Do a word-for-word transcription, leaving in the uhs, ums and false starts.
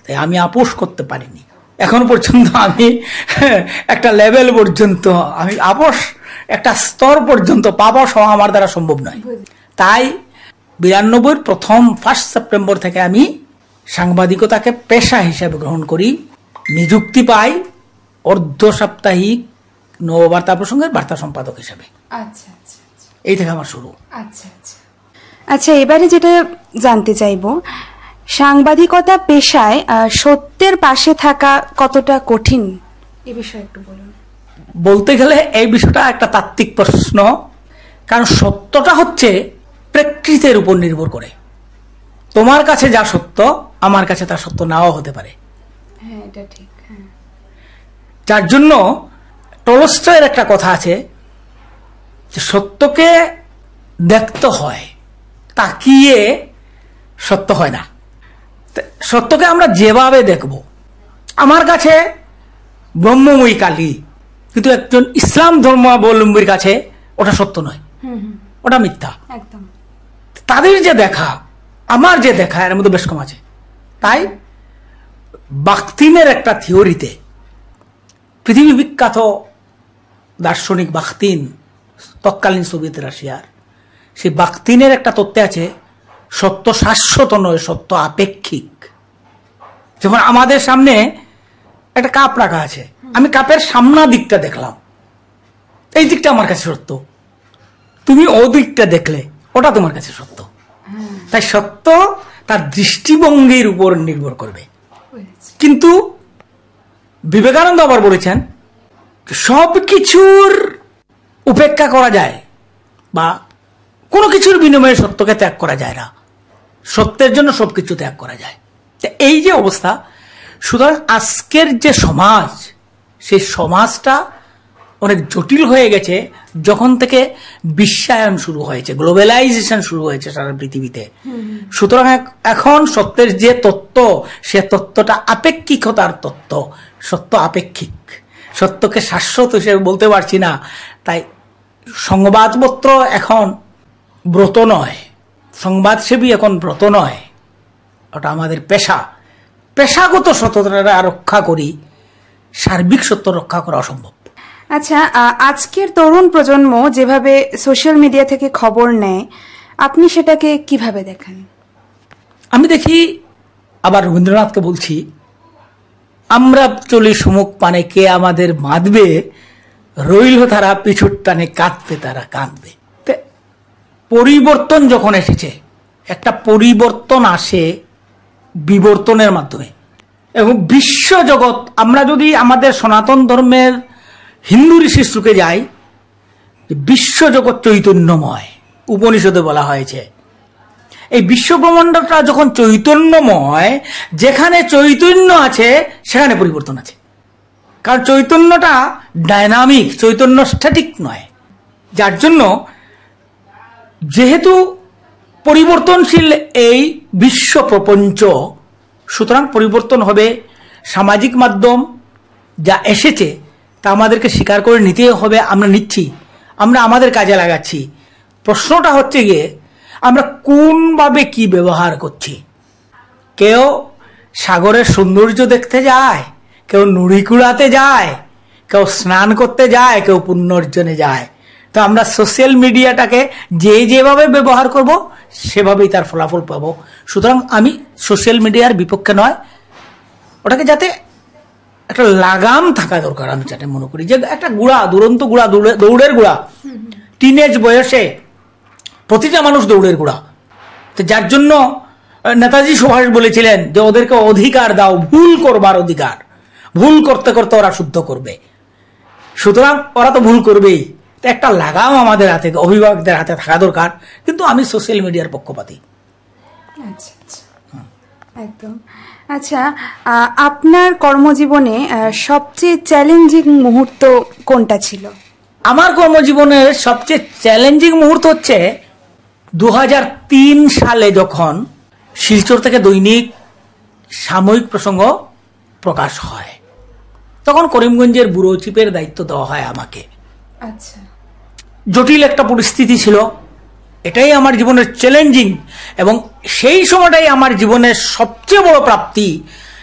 তাই আমি আপোষ করতে পারিনি এখন পর্যন্ত। আমি একটা লেভেল পর্যন্ত আমি আপোষ একটা স্তর পর্যন্ত পাবো আমার দ্বারা সম্ভব নয়। তাই বিরানব্বই প্রথম ফার্স্ট সেপ্টেম্বর থেকে আমি সাংবাদিকতাকে পেশা হিসেবে গ্রহণ করি, নিযুক্তি পাই অর্ধ সাপ্তাহিক নববার্তা প্রসঙ্গের বার্তা সম্পাদক হিসেবে। আচ্ছা আচ্ছা, এই থেকে আমার শুরু। আচ্ছা আচ্ছা আচ্ছা এবারে যেটা জানতে চাইবো, সাংবাদিকতা পেশায় সত্যের পাশে থাকা কতটা কঠিন, এ বিষয়ে একটু বলুন। বলতে গেলে এই বিষয়টা একটা তাত্ত্বিক প্রশ্ন, কারণ সত্যটা হচ্ছে প্রেক্ষিতের উপর নির্ভর করে। তোমার কাছে যা সত্য আমার কাছে তা সত্য নাও হতে পারে। হ্যাঁ, এটা ঠিক। হ্যাঁ, যার জন্য টলস্টয়ের একটা কথা আছে যে সত্যকে দেখতে হয়, তাকিয়ে সত্য হয় না। সত্যকে আমরা যেভাবে দেখব, আমার কাছে ব্রহ্মময়ী কালী, কিন্তু একজন ইসলাম ধর্মাবলম্বীর কাছে ওটা সত্য নয়, ওটা মিথ্যা। একদম। তাদের যে দেখা আমার যে দেখা এর মধ্যে বেশ কম আছে। তাই বাখতিনের একটা থিওরিতে, পৃথিবী বিখ্যাত দার্শনিক বাখতিন, তৎকালীন সোভিয়েত রাশিয়ার, সেই বাখতিনের একটা তত্ত্বে আছে সত্য শাশ্বত নয়, সত্য আপেক্ষিক। যখন আমাদের সামনে একটা কাপ রাখা আছে, আমি কাপের সামনা দিকটা দেখলাম, এই দিকটা আমার কাছে সত্য, তুমি ও দিকটা দেখলে ওটা তোমার কাছে সত্য। তাই সত্য তার দৃষ্টিভঙ্গির উপর নির্ভর করবে। কিন্তু বিবেকানন্দ আবার বলেছেন সব কিছুর উপেক্ষা করা যায় বা কোনো কিছুর বিনিময়ে সত্যকে ত্যাগ করা যায় না, সত্যের জন্য সবকিছু ত্যাগ করা যায়। এই যে অবস্থা, সুতরাং আজকের যে সমাজ, সেই সমাজটা অনেক জটিল হয়ে গেছে যখন থেকে বিশ্বায়ন শুরু হয়েছে, গ্লোবালাইজেশন শুরু হয়েছে সারা পৃথিবীতে। সুতরাং এখন সত্যের যে তত্ত্ব, সে তত্ত্বটা আপেক্ষিকতার তত্ত্ব। সত্য আপেক্ষিক, সত্যকে শাশ্বত হিসেবে বলতে পারছি না। তাই সংবাদপত্র এখন ব্রত নয়, সংবাদসেবী এখন ব্রত নয়, ওটা আমাদের পেশা। পেশাগত সত্যতা রক্ষা করি, সার্বিক সত্য রক্ষা করা অসম্ভব। আচ্ছা, আজকের তরুণ প্রজন্ম যেভাবে সোশ্যাল মিডিয়া থেকে খবর নেয়, আপনি সেটাকে কিভাবে দেখেন? আমি দেখি, আবার রবীন্দ্রনাথকে বলছি, আমরা চলি সুমুখ পানে, কে আমাদের বাঁধবে, রইল তারা পিছুর টানে, কাঁদবে তারা কাঁদবে। পরিবর্তন যখন এসেছে, একটা পরিবর্তন আসে বিবর্তনের মাধ্যমে, এবং বিশ্ব জগৎ, আমরা যদি আমাদের সনাতন ধর্মের হিন্দু ঋষির শ্লোকে যাই, বিশ্ব জগৎ চৈতন্যময়, উপনিষদে বলা হয়েছে। এই বিশ্বব্রহ্মাণ্ডটা যখন চৈতন্যময়, যেখানে চৈতন্য আছে সেখানে পরিবর্তন আছে। কারণ চৈতন্যটা ডায়নামিক, চৈতন্য স্ট্যাটিক নয়। যার জন্য যেহেতু পরিবর্তনশীল এই বিশ্ব প্রপঞ্চ, সুতরাং পরিবর্তন হবে। সামাজিক মাধ্যম যা এসেছে তা আমাদেরকে স্বীকার করে নিতে হবে, আমরা নিচ্ছি, আমরা আমাদের কাজে লাগাচ্ছি। প্রশ্নটা হচ্ছে গিয়ে আমরা কোনভাবে কি ব্যবহার করছি। কেউ সাগরের সৌন্দর্য দেখতে যায়, কেউ নুড়ি কুড়াতে যায়, কেউ স্নান করতে যায়, কেউ পুণ্য অর্জনে যায়। তো আমরা সোশ্যাল মিডিয়াটাকে যে যেভাবে ব্যবহার করব সেভাবেই তার ফলাফল পাবো। সুতরাং আমি সোশ্যাল মিডিয়ার বিপক্ষে নয়, ওটাকে যাতে একটা লাগাম থাকা দরকার। আমি যাতে মনে করি যে একটা গুড়া, দুরন্ত গুড়া, দৌড়ের গুড়া, টিনেজ বয়সে প্রতিটা মানুষ দৌড়ের গুড়া। তো যার জন্য নেতাজি সুভাষ বলেছিলেন যে ওদেরকে অধিকার দাও, ভুল করবার অধিকার, ভুল করতে করতে ওরা শুদ্ধ করবে। সুতরাং ওরা তো ভুল করবেই, একটা লাগাম আমাদের হাতে, অভিভাবকদের হাতে থাকা দরকার। কিন্তু আমি সোশ্যাল মিডিয়ার পক্ষপাতী। আচ্ছা আচ্ছা, একদম। আচ্ছা, আপনার কর্মজীবনে সবচেয়ে চ্যালেঞ্জিং মুহূর্ত কোনটা ছিল? আমার কর্মজীবনের সবচেয়ে চ্যালেঞ্জিং মুহূর্ত হচ্ছে দু হাজার তিন সালে যখন শিলচর থেকে দৈনিক সাময়িক প্রসঙ্গ প্রকাশ হয়, তখন করিমগঞ্জের ব্যুরো চিফের দায়িত্ব দেওয়া হয় আমাকে। আচ্ছা, জটিল একটা পরিস্থিতি ছিল, এটাই আমার জীবনের চ্যালেঞ্জিং, এবং সেই সময়টাই আমার জীবনের সবচেয়ে বড় প্রাপ্তি